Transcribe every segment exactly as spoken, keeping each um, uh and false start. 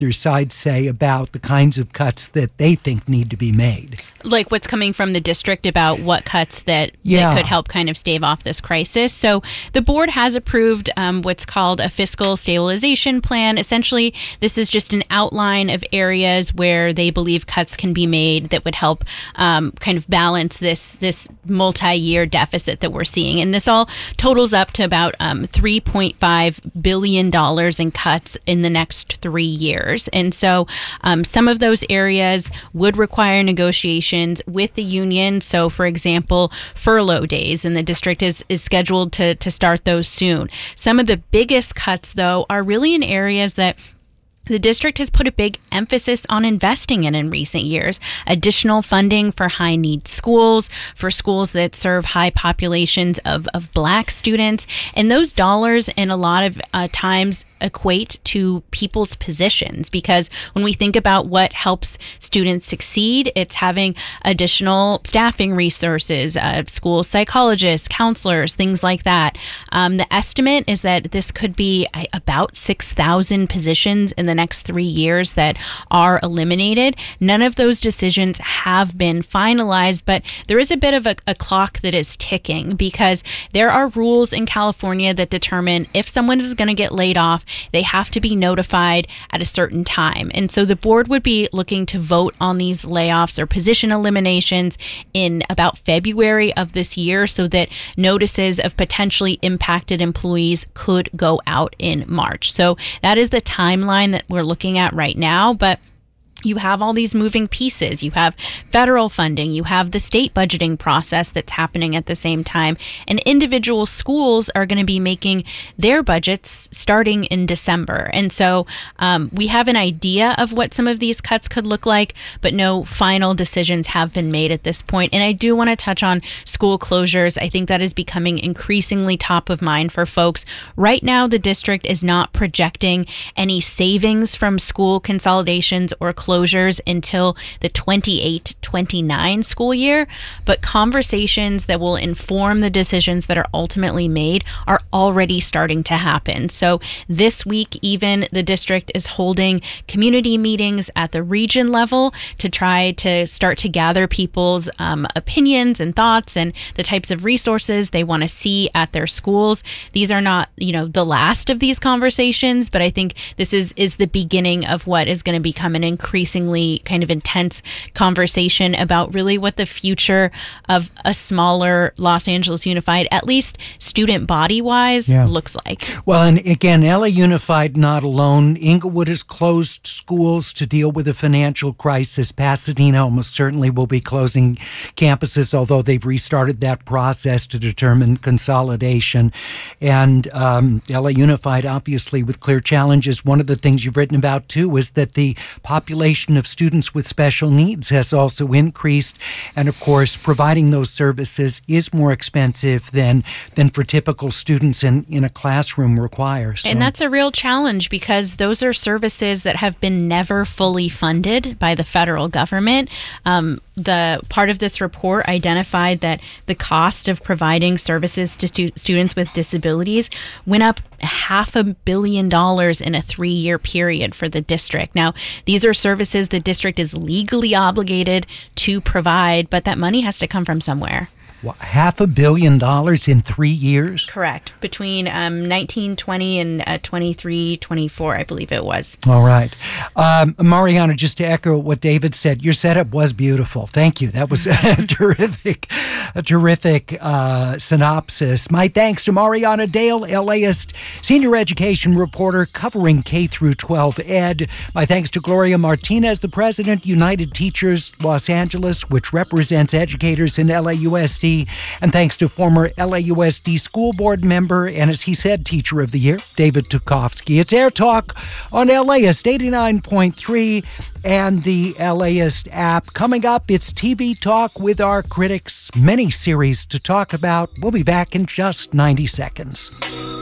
their side say about the kinds of cuts that they think need to be made. Like what's coming from the district about what cuts that, yeah. that could help kind of stave off this crisis. So the board has approved um, what's called a fiscal stabilization plan. Essentially, this is just an outline of areas where they believe cuts can be made that would help um, kind of balance this this multi-year deficit that we're seeing. And this all totals up to about um, three point five billion dollars in cuts in the next three years. And so um, some of those areas would require negotiation with the union. So, for example, furlough days, and the district is, is scheduled to, to start those soon. Some of the biggest cuts, though, are really in areas that the district has put a big emphasis on investing in in recent years. Additional funding for high-need schools, for schools that serve high populations of, of Black students. And those dollars, in a lot of uh, times, equate to people's positions, because when we think about what helps students succeed, it's having additional staffing resources, uh, school psychologists, counselors, things like that. Um, the estimate is that this could be uh, about six thousand positions in the next three years that are eliminated. None of those decisions have been finalized, but there is a bit of a, a clock that is ticking, because there are rules in California that determine if someone is going to get laid off, they have to be notified at a certain time. And so the board would be looking to vote on these layoffs or position eliminations in about February of this year, so that notices of potentially impacted employees could go out in March. So that is the timeline that we're looking at right now. But you have all these moving pieces. You have federal funding. You have the state budgeting process that's happening at the same time. And individual schools are going to be making their budgets starting in December. And so um, we have an idea of what some of these cuts could look like, but no final decisions have been made at this point. And I do want to touch on school closures. I think that is becoming increasingly top of mind for folks. Right now, the district is not projecting any savings from school consolidations or closures closures until the twenty-eight twenty-nine school year, but conversations that will inform the decisions that are ultimately made are already starting to happen. So this week, even, the district is holding community meetings at the region level to try to start to gather people's um, opinions and thoughts and the types of resources they want to see at their schools. These are not, you know, the last of these conversations, but I think this is is the beginning of what is going to become an increasingly kind of intense conversation about really what the future of a smaller Los Angeles Unified, at least student body-wise, yeah. looks like. Well, and again, L A Unified not alone. Inglewood has closed schools to deal with a financial crisis. Pasadena almost certainly will be closing campuses, although they've restarted that process to determine consolidation. And um, L A Unified, obviously, with clear challenges. One of the things you've written about, too, is that the population of students with special needs has also increased. And of course, providing those services is more expensive than than for typical students in, in a classroom requires. So. And that's a real challenge, because those are services that have been never fully funded by the federal government. Um, the part of this report identified that the cost of providing services to stu- students with disabilities went up half a billion dollars in a three-year period for the district. Now, these are services the district is legally obligated to provide, but that money has to come from somewhere. What, half a billion dollars in three years? Correct. Between um, nineteen twenty and uh, twenty-three twenty-four, I believe it was. All right. Um, Mariana, just to echo what David said, your setup was beautiful. Thank you. That was a terrific, a terrific uh, synopsis. My thanks to Mariana Dale, LAist senior education reporter covering K through twelve ed. My thanks to Gloria Martinez, the president, United Teachers Los Angeles, which represents educators in L A U S D. And thanks to former L A U S D school board member and, as he said, Teacher of the Year, David Tukovsky. It's Air Talk on LAist eighty-nine point three and the LAist app. Coming up, it's T V Talk with our critics. Many series to talk about. We'll be back in just ninety seconds.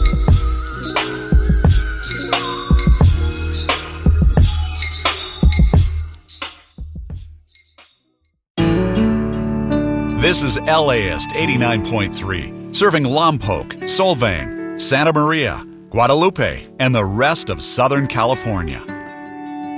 This is LAist eighty-nine point three, serving Lompoc, Solvang, Santa Maria, Guadalupe, and the rest of Southern California.